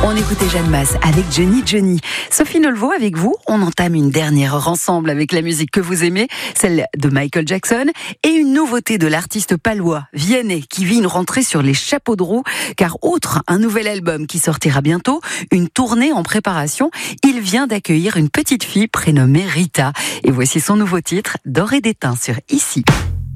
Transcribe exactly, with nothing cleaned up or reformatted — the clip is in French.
On écoutait Jeanne Masse avec Johnny Johnny. Sophie Nolvo avec vous, on entame une dernière heure ensemble avec la musique que vous aimez, celle de Michael Jackson, et une nouveauté de l'artiste palois, Vianney, qui vit une rentrée sur les chapeaux de roue, car outre un nouvel album qui sortira bientôt, une tournée en préparation, il vient d'accueillir une petite fille prénommée Rita. Et voici son nouveau titre, D'or et d'étain sur Ici.